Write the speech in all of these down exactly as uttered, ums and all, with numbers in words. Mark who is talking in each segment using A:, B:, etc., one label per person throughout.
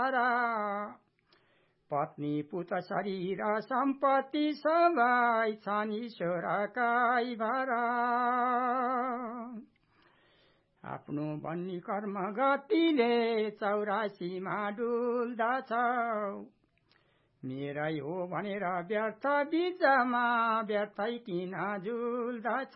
A: पत्नी पुत्र शरीर सम्पत्ति सबै छन् ईश्वरकै भर आफ्नो बन्नी कर्म गतिले चौरासीमा डुल्दछ मेरै हो भनेर व्यर्थ बीचमा व्यर्थै किन झुल्दछ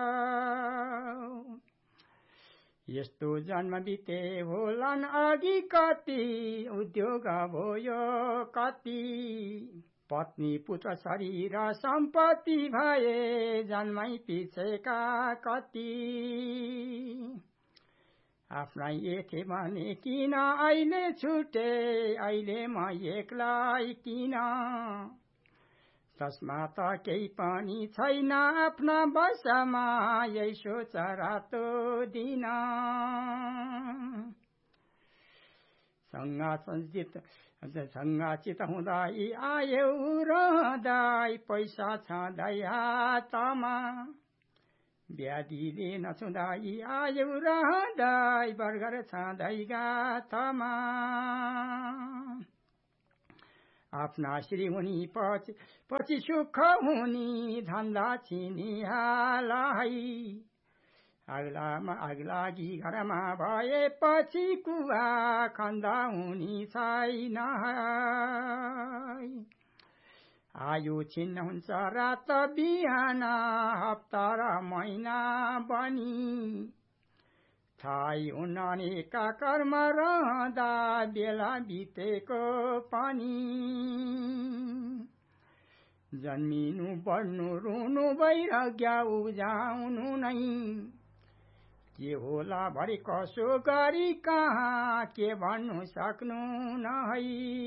A: यस्तो जन्म बिते होलान् अघि कति उद्योग भयो कति पत्नी पुत्र शरीर सम्पत्ति भए जन्मै पिछेका कति आफ्नै एथे भने किन अहिले छुटे अहिले म एक्लै किन तस्मा त केही पनि छैन आफ्ना बसमा यही सोच रातो दिन संगाचित संगाचित हुँदै आयौ रहँदै पैसा छँदै हातमा व्याधिले नछुँदै आयौ रहँदै बर्गर छँदै गाथमा आफ्ना श्री हुनी पछि पछि सुख हुनी धन्दा छिनिहालाई अग्लामा अग्लागी घरमा भएपछि कुवा खन्दा हुनी छैन आयु छिन्न हुन्छ रात बिहान हप्ता र महिना बनी थाहै हुन्न अनेका कर्म रहँदा बेला बितेको पनि जन्मिनु बढ्नु रुनु वैराग्य उब्जाउनु नै के होला भरे कसो गरी कहाँ के भन्नु सक्नु नै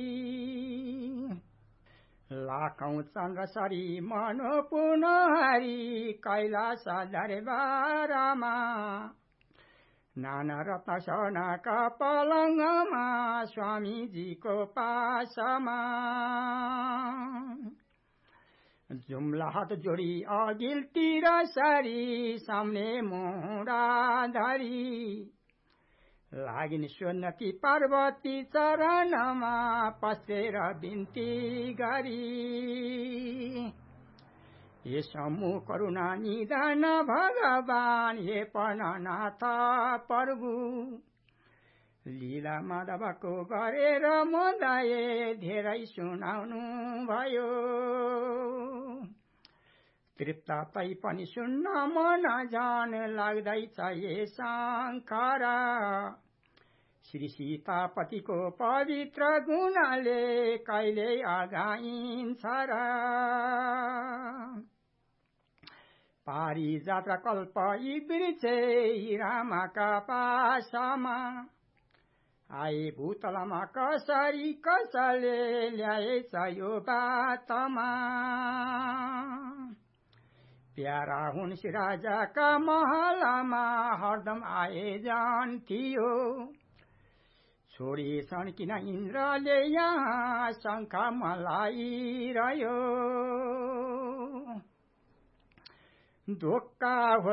A: लाखौं चन्द्र सरी मनोपूर्ण हरि कैलाश दरबारमा नाना रत्न सोनाका पलङमा स्वामीजीको पासमा जुम्ला हात जोडी अघिल्तिर सरी सामने मुढा धरी लागिन सोन्नती पार्वती चरणमा पसेर बिन्ती गरी हे समु करुणा निधान भगवान हे प्राणनाथ प्रभु लीला माधवको गरेर मदाए धेरै सुनाउनु भयो तृप्त तै पनि सुन्न मन जान लाग्दैछ ये शङ्कर श्री सीतापतिको पवित्र गुणले कहिले अगाइन्छ र पारिजात कल्प यी वृक्षे रामका पासमा आए भूतलमा कसरी कसले ल्याएछ यो बातमा प्यारा हुन् श्री राजाका महलमा हरदम आए जान थियो छोडेछन् किन इन्द्रले यहाँ शङ्ख मलाइरह्यो धोक्का